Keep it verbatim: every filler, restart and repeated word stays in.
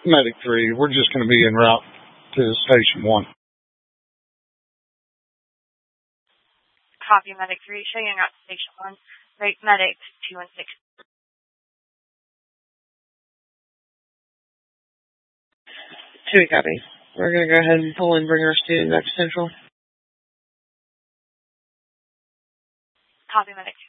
Medic three, we're just going to be en route to Station one. Copy, Medic three, showing en route to Station one. Rate Medic two one six. two, copy. We're going to go ahead and pull and bring our student back to Central. Copy, Medic